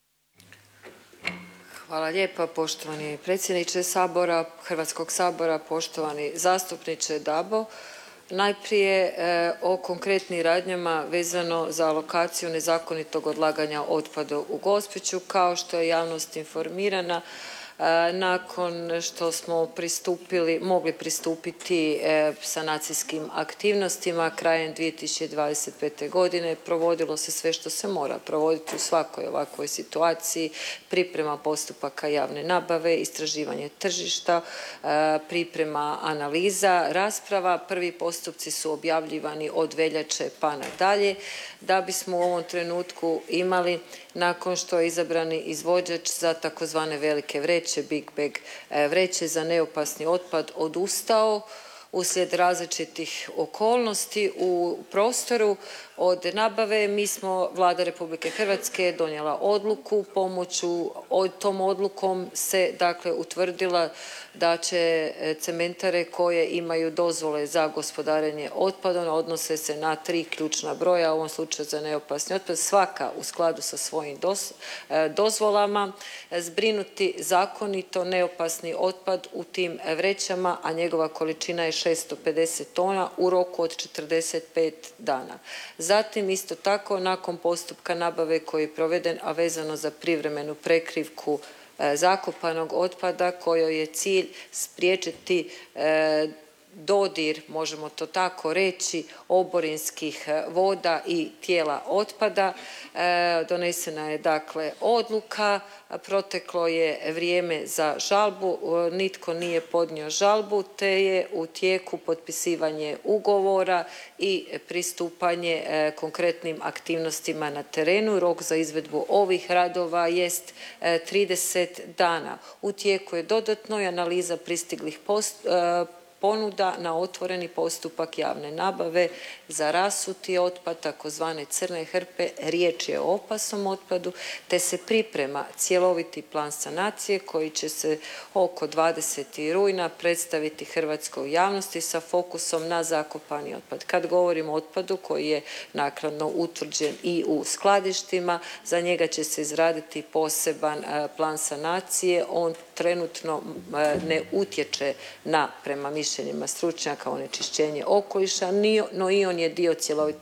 Hvala lijepa poštovani predsjedniče Sabora, Hrvatskog sabora, poštovani zastupniče Dabo. Najprije o konkretnim radnjama vezano za lokaciju nezakonitog odlaganja otpada u Gospiću. Kao što je javnost informirana, nakon što smo mogli pristupiti sanacijskim aktivnostima krajem 2025. godine provodilo se sve što se mora provoditi u svakoj ovakvoj situaciji, priprema postupaka javne nabave, istraživanje tržišta, priprema analiza, rasprava. Prvi postupci su objavljivani od veljače pa nadalje da bismo u ovom trenutku imali, nakon što je izabrani izvođač za takozvane velike vreće, big bag vreće za neopasni otpad odustao uslijed različitih okolnosti u prostoru od nabave, mi smo, Vlada Republike Hrvatske donijela odluku, tom odlukom se dakle utvrdila da će cementare koje imaju dozvole za gospodarenje otpadom, odnose se na 3 ključna broja, u ovom slučaju za neopasni otpad, svaka u skladu sa svojim dozvolama, zbrinuti zakonito neopasni otpad u tim vrećama, a njegova količina je 650 tona u roku od 45 dana. Zatim isto tako nakon postupka nabave koji je proveden, a vezano za privremenu prekrivku zakopanog otpada kojoj je cilj spriječiti dodir, možemo to tako reći, oborinskih voda i tijela otpada. Donesena je dakle odluka, proteklo je vrijeme za žalbu, nitko nije podnio žalbu te je u tijeku potpisivanje ugovora i pristupanje konkretnim aktivnostima na terenu. Rok za izvedbu ovih radova jest 30 dana. U tijeku je dodatno i analiza pristiglih ponuda na otvoreni postupak javne nabave za rasuti otpad, takozvane crne hrpe. Riječ je o opasnom otpadu te se priprema cjeloviti plan sanacije koji će se oko 20. rujna predstaviti hrvatskoj javnosti sa fokusom na zakopani otpad. Kad govorimo o otpadu koji je naknadno utvrđen i u skladištima, za njega će se izraditi poseban plan sanacije. On trenutno ne utječe na, prema mišljenjima stručnjaka, onečišćenje okoliša, no i on je dio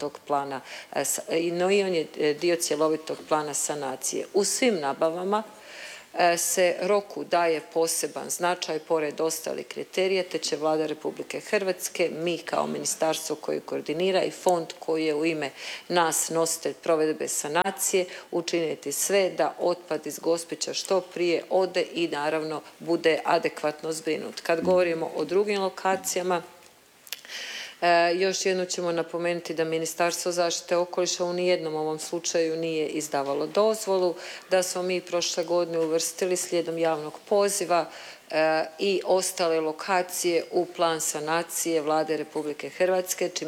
cjelovitog plana sanacije. U svim nabavama se roku daje poseban značaj pored ostalih kriterija, te će Vlada Republike Hrvatske, mi kao ministarstvo koje koordinira i fond koji je u ime nas nositelj provedbe sanacije, učiniti sve da otpad iz Gospića što prije ode i naravno bude adekvatno zbrinut. Kad govorimo o drugim lokacijama, još jednom ćemo napomenuti da Ministarstvo zaštite okoliša u nijednom ovom slučaju nije izdavalo dozvolu, da smo mi prošle godine uvrstili slijedom javnog poziva i ostale lokacije u plan sanacije Vlade Republike Hrvatske, čime